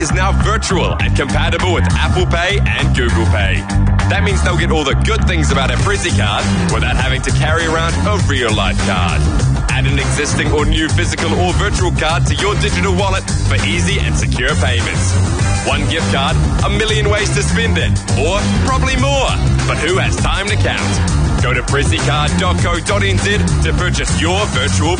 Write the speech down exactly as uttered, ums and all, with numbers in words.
is now virtual and compatible with Apple Pay and Google Pay. That means they'll get all the good things about a Prezzy card without having to carry around a real-life card. Add an existing or new physical or virtual card to your digital wallet for easy and secure payments. One gift card, a million ways to spend it, or probably more. But who has time to count? Go to prezzy card dot co dot n z to purchase your virtual